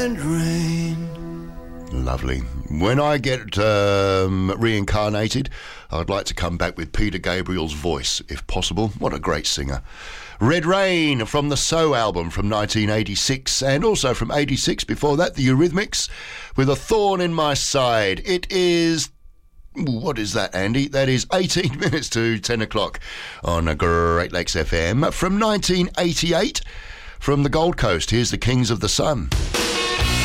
And rain. Lovely. When I get reincarnated, I'd like to come back with Peter Gabriel's voice, if possible. What a great singer. Red Rain from the So album from 1986, and also from 86 before that, the Eurythmics, with A Thorn in My Side. It is... What is that, Andy? That is 18 minutes to 10 o'clock on Great Lakes FM. From 1988, from the Gold Coast, here's the Kings of the Sun.